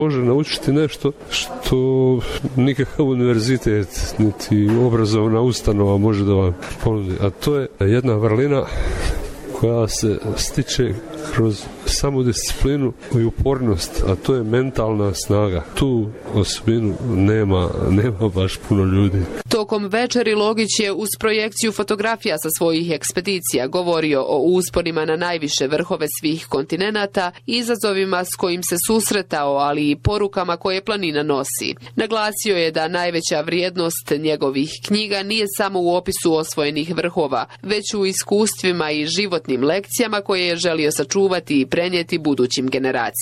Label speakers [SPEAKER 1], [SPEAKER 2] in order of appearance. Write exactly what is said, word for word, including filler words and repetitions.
[SPEAKER 1] može naučiti nešto što nikakav univerzitet niti obrazovna ustanova može da vam ponudi. A to je jedna vrlina koja se stiče kroz samodisciplinu i upornost, a to je mentalna snaga. Tu osobinu nema, nema baš puno ljudi.
[SPEAKER 2] Tokom večeri Logić je uz projekciju fotografija sa svojih ekspedicija govorio o usponima na najviše vrhove svih kontinenata, izazovima s kojim se susretao, ali i porukama koje planina nosi. Naglasio je da najveća vrijednost njegovih knjiga nije samo u opisu osvojenih vrhova, već u iskustvima i životnim lekcijama koje je želio sačuvati i prenijeti budućim generacijama.